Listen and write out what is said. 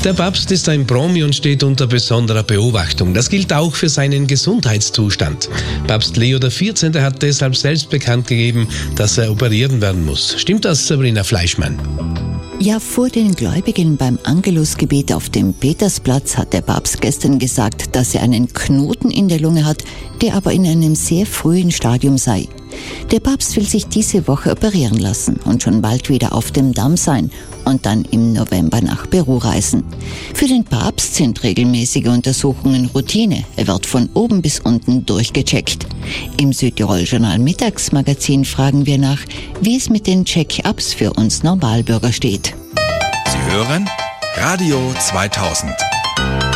Der Papst ist ein Promi und steht unter besonderer Beobachtung. Das gilt auch für seinen Gesundheitszustand. Papst Leo XIV. Hat deshalb selbst bekannt gegeben, dass er operieren werden muss. Stimmt das, Sabrina Fleischmann? Ja, vor den Gläubigen beim Angelusgebet auf dem Petersplatz hat der Papst gestern gesagt, dass er einen Knoten in der Lunge hat, der aber in einem sehr frühen Stadium sei. Der Papst will sich diese Woche operieren lassen und schon bald wieder auf dem Damm sein und dann im November nach Peru reisen. Für den Papst sind regelmäßige Untersuchungen Routine. Er wird von oben bis unten durchgecheckt. Im Südtirol-Journal Mittagsmagazin fragen wir nach, wie es mit den Check-ups für uns Normalbürger steht. Sie hören Radio 2000.